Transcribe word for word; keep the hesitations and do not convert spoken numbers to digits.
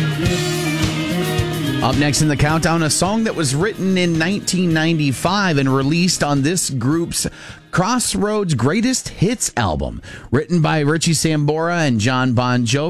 Up next in the countdown, a song that was written in nineteen ninety-five and released on this group's Crossroads Greatest Hits album. Written by Richie Sambora and John Bon Jovi.